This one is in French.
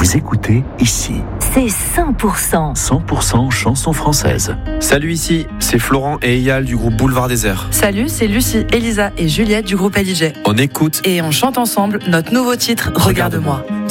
Vous écoutez ici. C'est 100%. 100% chansons françaises. Salut, ici, c'est Florent et Eyal du groupe Boulevard Désert. Salut, c'est Lucie, Elisa et Juliette du groupe LIJ. On écoute Et on chante ensemble notre nouveau titre, Regarde-moi.